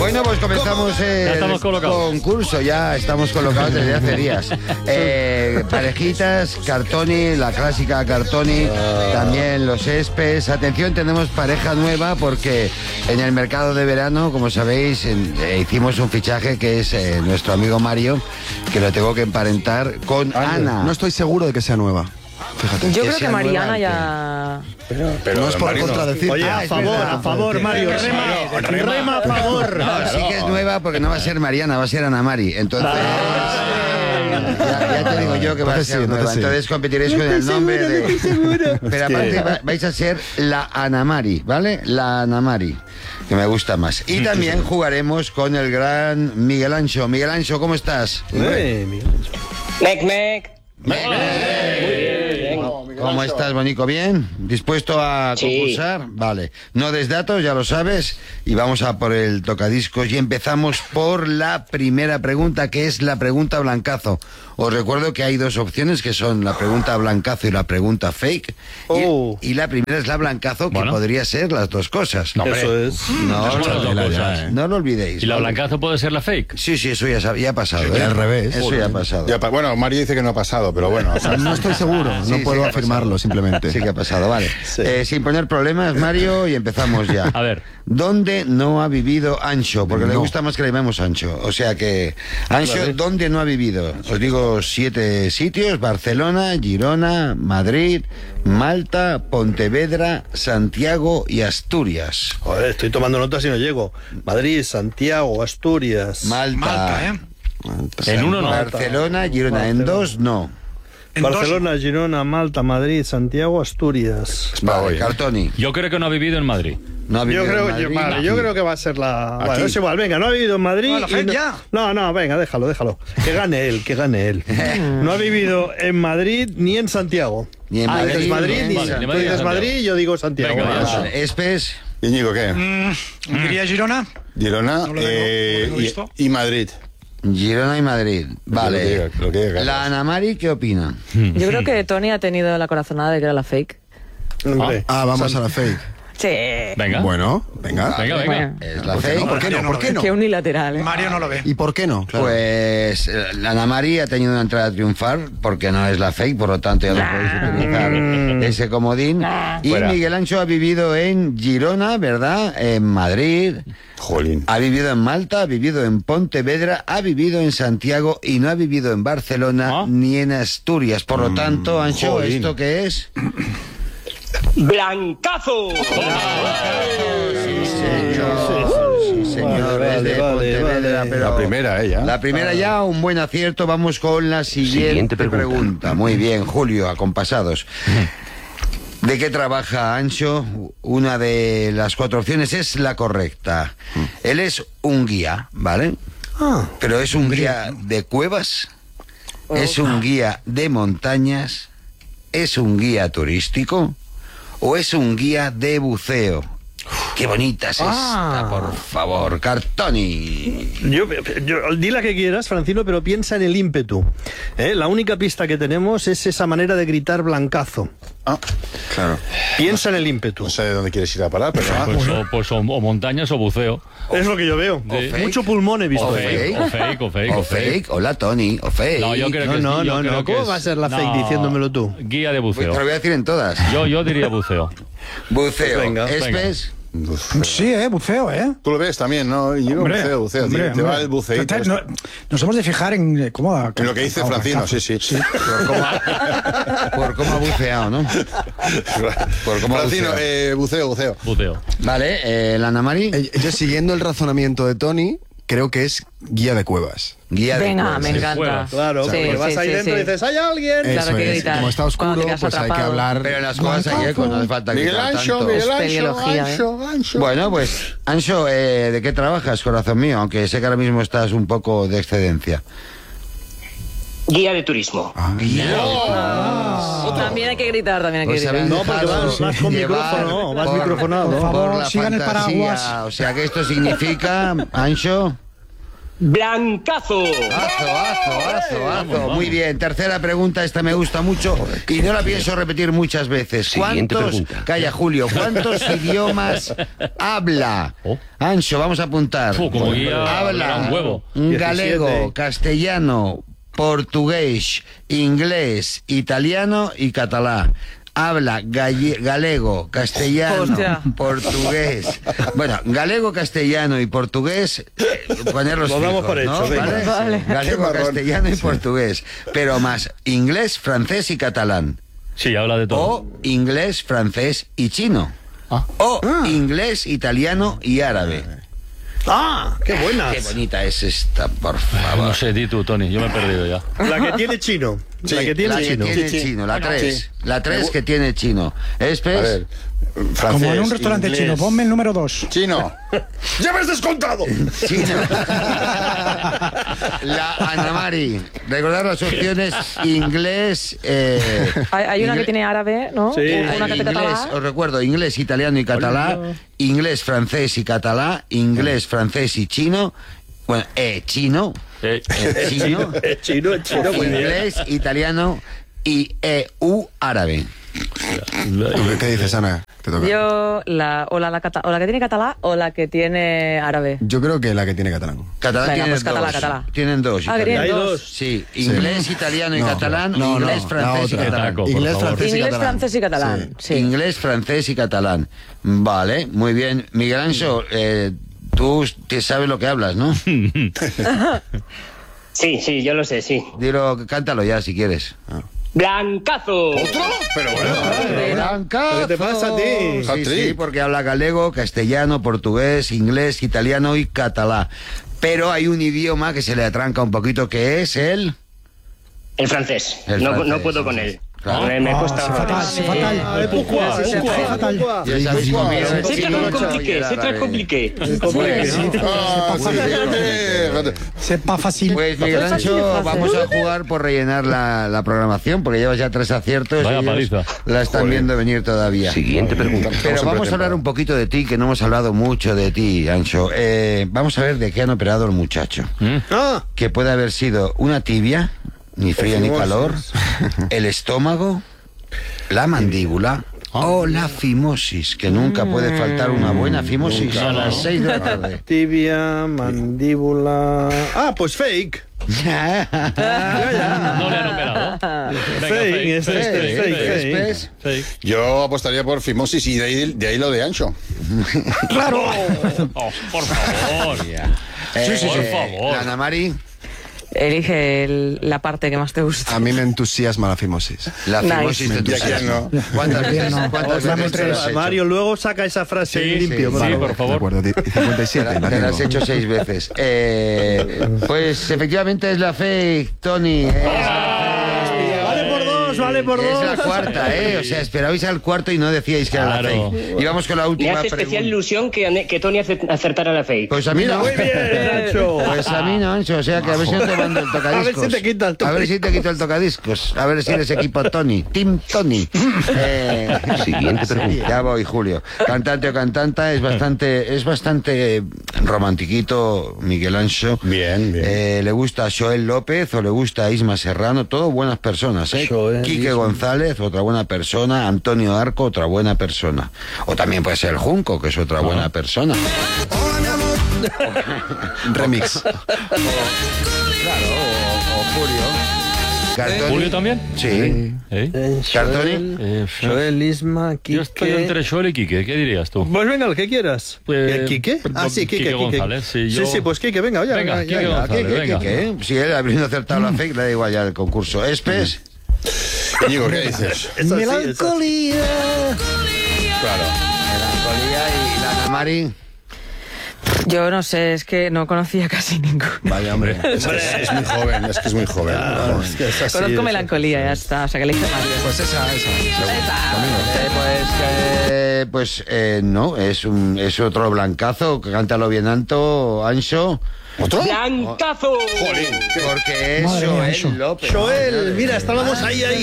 Bueno, pues comenzamos el concurso, ya estamos colocados desde hace días. Parejitas, Cartoni, la clásica Cartoni, también los Espes. Atención, tenemos pareja nueva porque en el mercado de verano, como sabéis, hicimos un fichaje que es nuestro amigo Mario, que lo tengo que emparentar con Ana. No estoy seguro de que sea nueva. Fíjate. Yo creo que Mariana ya... Pero no es por contradecir. Oye, a favor, Mario, rema a favor. No, sí que es nueva porque no va a ser Mariana, va a ser Ana Mari. Entonces... Ya te digo yo que va a ser nueva. Entonces competiréis con el nombre de... Pero aparte vais a ser la Ana Mari, ¿vale? La Ana Mari, que me gusta más. Y también jugaremos con el gran Miguel Ancho. Miguel Ancho, ¿cómo estás? Miguel Ancho. Mec. ¿Cómo estás, Bonico? ¿Bien? ¿Dispuesto a concursar? Sí. Vale. No des datos, ya lo sabes. Y vamos a por el tocadiscos. Y empezamos por la primera pregunta, que es la pregunta blancazo. Os recuerdo que hay dos opciones, que son la pregunta blancazo y la pregunta fake. Y la primera es la blancazo, que podría ser las dos cosas. No, eso es. No lo olvidéis. ¿Y la blancazo puede ser la fake? Sí, eso ya ha pasado. Sí, al revés. Eso ya ha pasado. Bueno, Mario dice que no ha pasado, pero bueno. O sea, no estoy seguro, no puedo afirmarlo simplemente. Sí que ha pasado, vale. Sí. Sin poner problemas, Mario, y empezamos ya. A ver. ¿Dónde no ha vivido Ancho? Porque le gusta más que le llamemos Ancho. O sea que, Ancho, ¿dónde no ha vivido? Os digo 7 sitios: Barcelona, Girona, Madrid, Malta, Pontevedra, Santiago y Asturias. Joder, estoy tomando notas y no llego. Madrid, Santiago, Asturias. Malta. En uno no. Barcelona, Girona. En dos no. Barcelona, Girona, Malta, Madrid, Santiago, Asturias. Vale, Cartoni. Yo creo que no ha vivido en Madrid. No ha vivido en Madrid. Yo creo que va a ser la... Bueno, es igual, venga, no ha vivido en Madrid. No, venga, déjalo. Que gane él. No ha vivido en Madrid ni en Santiago. Ni en Madrid. Tú dices Madrid, yo digo Santiago. Venga, Espes. Íñigo, ¿qué? Diría Girona. Girona y Madrid. Girona y Madrid. Vale. Lo que diga, la Ana Mari, ¿qué opina? Yo creo que Tony ha tenido la corazonada de que era la fake. Vamos a la fake. Sí. Venga. Bueno, venga. Es la fake. ¿Por qué no? Que unilateral, ¿eh? Mario no lo ve. ¿Y por qué no? Claro. Pues la Ana Mari ha tenido una entrada a triunfar porque no es la fake, por lo tanto ya no podéis utilizar ese comodín. Y Miguel Ancho ha vivido en Girona, ¿verdad? En Madrid. Jolín. Ha vivido en Malta, ha vivido en Pontevedra, ha vivido en Santiago y no ha vivido en Barcelona ni en Asturias. Por lo tanto, Ancho, ¿esto qué es? ¡Blancazo! Sí, señor. Desde Pontevedra, pero la primera, La primera ya, un buen acierto. Vamos con la siguiente pregunta. Muy bien, Julio, acompasados. ¿De qué trabaja Ancho? Una de las 4 opciones es la correcta. Él es un guía, ¿vale? Pero es un guía de cuevas, es un guía de montañas, es un guía turístico o es un guía de buceo. ¡Qué bonita es esta, por favor! Cartoni. Yo, di la que quieras, Francino, pero piensa en el ímpetu. La única pista que tenemos es esa manera de gritar blancazo. Claro. Piensa en el ímpetu. No sé de dónde quieres ir a parar, pero... Pues o montañas o buceo. Es lo que yo veo. Mucho pulmón he visto. O fake. Hola, Tony. O fake. No, yo creo que no. ¿Cómo va a ser la fake diciéndomelo tú? Guía de buceo. Te lo voy a decir en todas. Yo diría buceo. Buceo. Venga. Espes. Sí, buceo, Tú lo ves también, ¿no? Yo buceo. Te va el buceíto. Nos hemos de fijar en cómo... En lo que dice Francino, sí. Por cómo ha buceado, ¿no? Por cómo Francino, buceo. Vale, la Ana Mari. Yo, siguiendo el razonamiento de Tony, creo que es guía de cuevas. Venga, me encanta. Claro, vas ahí dentro y dices, ¡hay alguien! Claro que gritar. Como está oscuro, pues hay que hablar. Pero en las cuevas hay eco, no hace falta gritar tanto. Miguel Ancho. Bueno, pues, Ancho, ¿de qué trabajas, corazón mío? Aunque sé que ahora mismo estás un poco de excedencia. Guía de turismo. También hay que gritar, No, porque vas con micrófono, vas microfonado. Por favor, por la sigan el fantasía. paraguas. O sea que esto significa, Ancho... Blancazo. Azo. Muy bien, tercera pregunta, esta me gusta mucho y no la pienso repetir muchas veces. Calla, Julio, ¿cuántos idiomas habla? Ancho, vamos a apuntar. Como guía, habla un huevo. Galego, 17. castellano, portugués, inglés, italiano y catalán. Habla galego, castellano, Hostia. portugués. Bueno, galego, castellano y portugués, ponerlos Lo damos fijos, por hecho, ¿no? venga. Vale. Galego, castellano y portugués. Pero más inglés, francés y catalán. Sí, habla de todo. O inglés, francés y chino. O inglés, italiano y árabe. ¡Ah! ¡Qué buenas! Qué bonita es esta, por favor. No sé, di tú, Tony, yo me he perdido ya. La que tiene chino. Sí, la que tiene La que chino. tiene Sí. chino, la 3. Sí. La 3 que tiene chino. A ¿Espes? ver, francés, Como en un restaurante inglés, chino, ponme el número 2. Chino. ¡Ya me has descontado! Chino. La Ana Mari. Recordar las opciones: inglés. Hay una que inglés- tiene árabe, ¿no? Sí. Una que te inglés, catalá. os recuerdo, inglés, italiano y catalán, inglés, francés y catalán, inglés, francés y chino, bueno, chino, chino, Chino, muy bien. inglés, italiano y árabe. ¿Qué dices, Ana? Te toca. Yo, o la que tiene catalá o la que tiene árabe. Yo creo que la que tiene catalán. Catalán Venga, tienen pues catalá, dos. catalá. Tienen dos. Ah, que tienen Hay italiano. dos. Sí, inglés, italiano y No, catalán, no, inglés, la francés y otra. catalán. Por Inglés, favor. francés y Inglés, catalán. francés y catalán. Sí. Inglés, francés y catalán. Vale, muy bien. Miguel Ancho, tú sabes lo que hablas, ¿no? Sí, yo lo sé, sí. Dilo, cántalo ya si quieres. Blancazo. Pero bueno. Blancazo. ¿Qué te pasa a ti? Sí, Hat-trick. sí, porque habla galego, castellano, portugués, inglés, italiano y catalán. Pero hay un idioma que se le atranca un poquito, que es el Francés. El No francés, puedo con él. Claro. Me cuesta. fatal. Ah, es pourquoi, Sí, sí, pourquoi, sí, fatal. pourquoi. Ya sabes, conmigo el C'est chino très y compliqué, el c'est très árabe. compliqué. Ah, sí, fíjate. C'est pas facile. Pues Miguel Fácil, Ancho, fácil. vamos a jugar por rellenar la programación, porque llevas ya 3 aciertos. Vaya ellos paliza. La están viendo venir todavía. Siguiente pregunta. Pero vamos a hablar un poquito de ti, que no hemos hablado mucho de ti, Ancho. Vamos a ver de qué han operado el muchacho. Ah, Que puede haber sido una tibia, ni frío ni calor, el estómago, la mandíbula o la fimosis, que nunca puede faltar una buena fimosis a las 6 de la tarde. tibia, mandíbula. Ah, pues fake. No le han operado. Venga, Fake, es fake. Fake. Yo apostaría por fimosis y de ahí lo de Ancho. Oh, por favor. Por favor. La Ana Mari, Elige la parte que más te gusta. A mí me entusiasma la fimosis. la Nice. fimosis de tu ¿Y a quién no? ¿Cuántas veces, no. cuántas Dame veces te tres. lo has hecho? Mario, luego saca esa frase Sí, limpio. sí, por por De favor. acuerdo, 57. la Te la has tengo. hecho 6 veces. Pues efectivamente es la fake, Tony. Vale por Es dos. la cuarta, O sea, esperabais al cuarto y no decíais que era la Claro. fake. Y vamos con la Me última hace especial pregunta. ilusión que Tony acertara la fake. Pues a mí no. Muy bien, Nacho. Pues a mí no, Ancho. O sea, que a ver si no te mando el tocadiscos. A ver si te quita el A ver si te quito el tocadiscos. A ver si eres equipo Tony. Team Tony. Siguiente pregunta. Ya voy, Julio. Cantante o cantanta es bastante romantiquito, Miguel Ancho. Bien, bien. Le gusta Joel López o le gusta Isma Serrano. Todo buenas personas, Joel, Quique Isma. González, otra buena persona. Antonio Arco, otra buena persona. O también puede ser Junco, que es otra buena persona. Remix. Claro, o Julio. Cartoni. ¿Julio también? Sí. Cartoni. Joel, Isma, Quique. Yo estoy entre Joel y Quique. ¿Qué dirías tú? Pues venga, el que quieras. Pues, ¿Quique? Ah, sí, Quique. Quique González, sí, yo- Sí, pues Quique, venga, oye. Venga, Quique González, venga. Si él habiendo acertado la fake, le da igual ya el concurso. Espes. Íñigo, ¿qué dices? Melancolía. Claro. Melancolía y la Ana Mari. Yo no sé, es que no conocía casi ninguno. Vaya, hombre. Es que es muy joven, es que es muy joven. Conozco melancolía, ya está. O sea, que le hice Mario. Pues esa. No, es otro blancazo. Cántalo bien alto, Ancho. ¿Otro? ¡Blancazo! Jolín. Porque es Madre mía, Joel Ancho. López. Joel, mira, estábamos ahí.